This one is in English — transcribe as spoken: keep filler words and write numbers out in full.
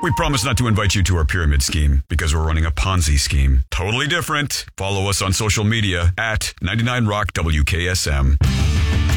We promise not to invite you to our pyramid scheme because we're running a Ponzi scheme. Totally different. Follow us on social media at ninety-nine Rock W K S M.